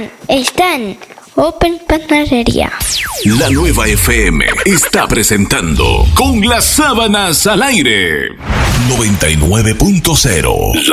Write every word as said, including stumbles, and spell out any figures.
están, están. Open Panadería. La Nueva F M está presentando Con las Sábanas al Aire. noventa y nueve punto cero. La